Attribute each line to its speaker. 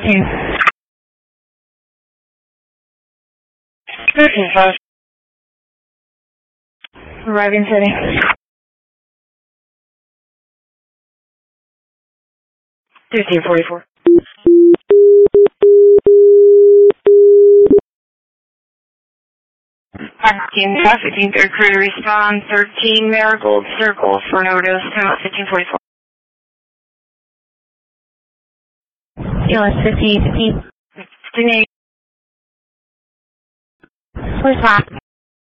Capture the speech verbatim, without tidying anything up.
Speaker 1: fifteen.
Speaker 2: thirteen five.
Speaker 1: Arriving city.
Speaker 2: fifteen forty-four.
Speaker 3: fifteen five, fifteen third crew to respond, thirteen Marigold Circle for an overdose, time out fifteen forty-four.
Speaker 1: E L S fifteen, fifteen.
Speaker 3: fifteen eight.
Speaker 1: Where's that?